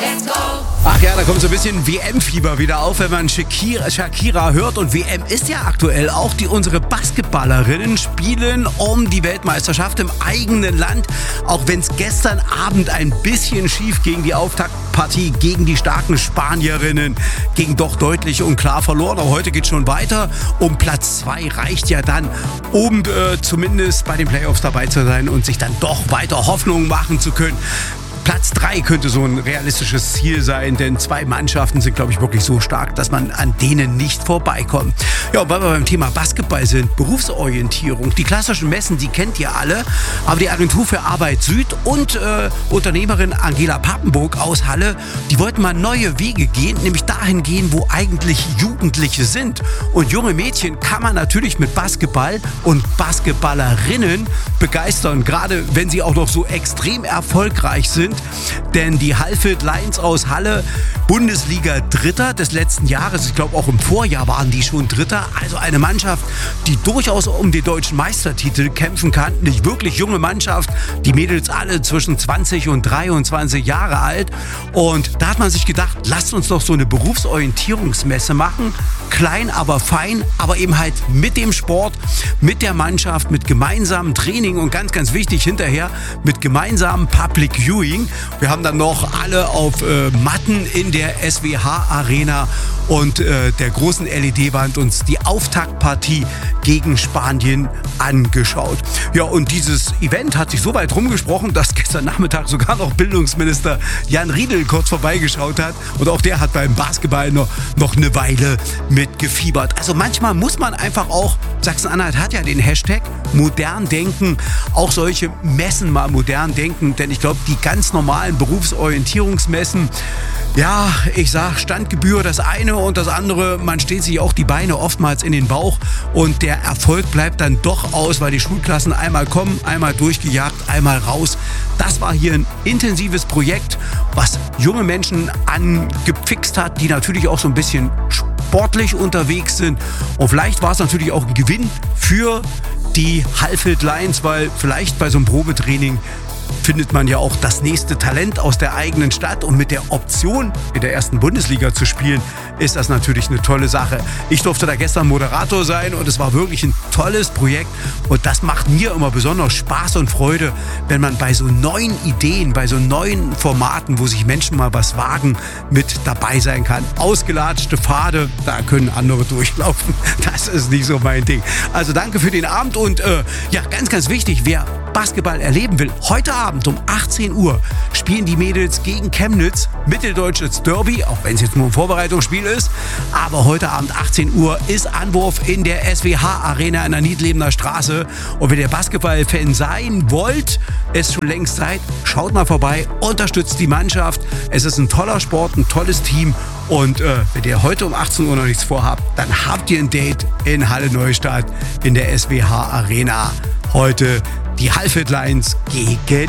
Ach ja, da kommt so ein bisschen WM-Fieber wieder auf, wenn man Shakira hört. Und WM ist ja aktuell auch. Unsere Basketballerinnen spielen um die Weltmeisterschaft im eigenen Land. Auch wenn es gestern Abend ein bisschen schief ging, die Auftaktpartie gegen die starken Spanierinnen ging doch deutlich und klar verloren. Aber heute geht schon weiter. Um Platz 2 reicht ja dann, um zumindest bei den Playoffs dabei zu sein und sich dann doch weiter Hoffnung machen zu können. Platz 3 könnte so ein realistisches Ziel sein, denn 2 Mannschaften sind, glaube ich, wirklich so stark, dass man an denen nicht vorbeikommt. Ja, und weil wir beim Thema Basketball sind, Berufsorientierung. Die klassischen Messen, die kennt ihr alle, aber die Agentur für Arbeit Süd und Unternehmerin Angela Pappenburg aus Halle, die wollten mal neue Wege gehen, nämlich dahin gehen, wo eigentlich Jugendliche sind. Und junge Mädchen kann man natürlich mit Basketball und Basketballerinnen begeistern, gerade wenn sie auch noch so extrem erfolgreich sind. Denn die Halfeld Lions aus Halle, Bundesliga Dritter des letzten Jahres, ich glaube auch im Vorjahr waren die schon Dritter, also eine Mannschaft, die durchaus um den deutschen Meistertitel kämpfen kann. Nicht wirklich junge Mannschaft, die Mädels alle zwischen 20 und 23 Jahre alt. Und da hat man sich gedacht, lasst uns doch so eine Berufsorientierungsmesse machen, klein, aber fein, aber eben halt mit dem Sport, mit der Mannschaft, mit gemeinsamem Training und ganz, ganz wichtig hinterher mit gemeinsamem Public Viewing. Wir haben dann noch alle auf Matten in der SWH Arena und der großen LED-Wand uns die Auftaktpartie gegen Spanien angeschaut. Ja, und dieses Event hat sich so weit rumgesprochen, dass gestern Nachmittag sogar noch Bildungsminister Jan Riedel kurz vorbeigeschaut hat und auch der hat beim Basketball noch eine Weile mitgefiebert. Also manchmal muss man einfach auch, Sachsen-Anhalt hat ja den Hashtag modern denken, auch solche Messen mal modern denken, denn ich glaube, die ganz normalen Berufsorientierungsmessen, ja, ich sag Standgebühr das eine und das andere, man steht sich auch die Beine oftmals in den Bauch und der Erfolg bleibt dann doch aus, weil die Schulklassen einmal kommen, einmal durchgejagt, einmal raus. Das war hier ein intensives Projekt, was junge Menschen angefixt hat, die natürlich auch so ein bisschen sportlich unterwegs sind. Und vielleicht war es natürlich auch ein Gewinn für die Halfeld Lions, weil vielleicht bei so einem Probetraining findet man ja auch das nächste Talent aus der eigenen Stadt. Und mit der Option, in der ersten Bundesliga zu spielen, ist das natürlich eine tolle Sache. Ich durfte da gestern Moderator sein und es war wirklich ein tolles Projekt. Und das macht mir immer besonders Spaß und Freude, wenn man bei so neuen Ideen, bei so neuen Formaten, wo sich Menschen mal was wagen, mit dabei sein kann. Ausgelatschte Pfade, da können andere durchlaufen. Das ist nicht so mein Ding. Also danke für den Abend und ja, ganz, ganz wichtig, wer Basketball erleben will, heute Abend um 18 Uhr spielen die Mädels gegen Chemnitz, Mitteldeutsches Derby, auch wenn es jetzt nur ein Vorbereitungsspiel ist. Aber heute Abend 18 Uhr ist Anwurf in der SWH Arena in der Niedlebener Straße. Und wenn ihr Basketball-Fan sein wollt, ist schon längst Zeit, schaut mal vorbei, unterstützt die Mannschaft. Es ist ein toller Sport, ein tolles Team. Und wenn ihr heute um 18 Uhr noch nichts vorhabt, dann habt ihr ein Date in Halle Neustadt in der SWH Arena. Heute die Halfeld Lions gegen